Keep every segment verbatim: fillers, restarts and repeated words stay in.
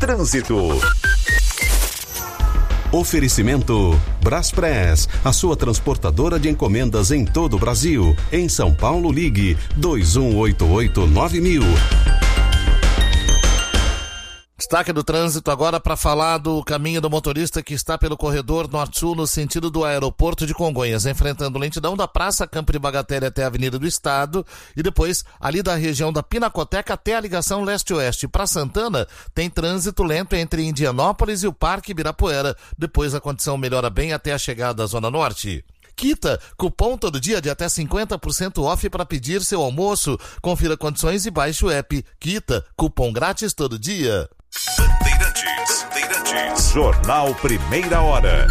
Trânsito. Oferecimento Braspress, a sua transportadora de encomendas em todo o Brasil. Em São Paulo, ligue dois um oito oito nove mil. Destaque do trânsito agora para falar do caminho do motorista que está pelo corredor norte-sul no sentido do aeroporto de Congonhas, enfrentando lentidão da Praça Campo de Bagatelle até a Avenida do Estado e depois ali da região da Pinacoteca até a ligação leste-oeste. Para Santana tem trânsito lento entre Indianópolis e o Parque Ibirapuera. Depois a condição melhora bem até a chegada à Zona Norte. Quita, cupom todo dia de até cinquenta por cento off para pedir seu almoço. Confira condições e baixe o app. Quita, cupom grátis todo dia. Bandeirantes, Bandeirantes. Jornal Primeira Hora.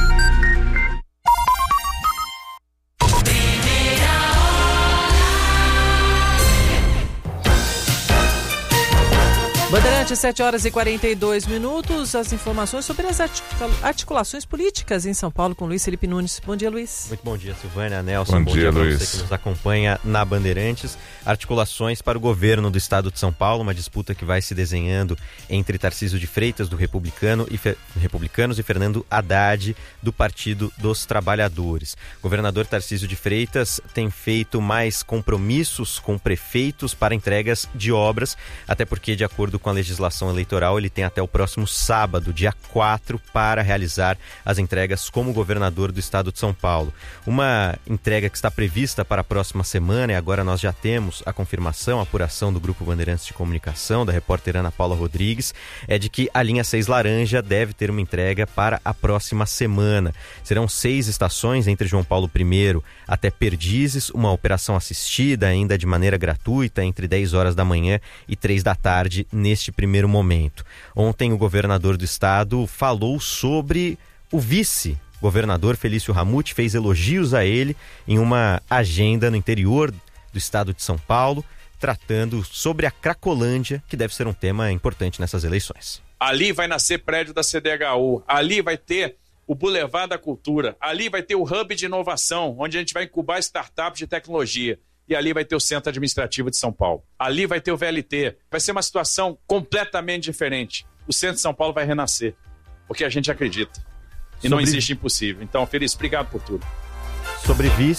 Bandeirantes, sete horas e quarenta e dois minutos. As informações sobre as articulações políticas em São Paulo com Luiz Felipe Nunes. Bom dia, Luiz. Muito bom dia, Silvânia, Nelson. Bom, bom dia, dia Luiz. Você que nos acompanha na Bandeirantes. Articulações para o governo do estado de São Paulo, uma disputa que vai se desenhando entre Tarcísio de Freitas, do Republicano e Fe... Republicanos, e Fernando Haddad, do Partido dos Trabalhadores. O governador Tarcísio de Freitas tem feito mais compromissos com prefeitos para entregas de obras, até porque, de acordo com a legislação eleitoral, ele tem até o próximo sábado, dia quatro, para realizar as entregas como governador do estado de São Paulo. Uma entrega que está prevista para a próxima semana, e agora nós já temos a confirmação, a apuração do Grupo Bandeirantes de Comunicação, da repórter Ana Paula Rodrigues, é de que a linha seis Laranja deve ter uma entrega para a próxima semana. Serão seis estações entre João Paulo I até Perdizes, uma operação assistida ainda de maneira gratuita entre dez horas da manhã e três da tarde neste primeiro momento. Ontem o governador do estado falou sobre o vice governador Felício Ramute, fez elogios a ele em uma agenda no interior do estado de São Paulo, tratando sobre a Cracolândia, que deve ser um tema importante nessas eleições. Ali vai nascer prédio da C D H U, ali vai ter o Boulevard da Cultura, ali vai ter o Hub de Inovação, onde a gente vai incubar startups de tecnologia, e ali vai ter o Centro Administrativo de São Paulo. Ali vai ter o V L T. Vai ser uma situação completamente diferente. O centro de São Paulo vai renascer, porque a gente acredita. E sobre... não existe impossível. Então, Feliz, obrigado por tudo. Sobre vice,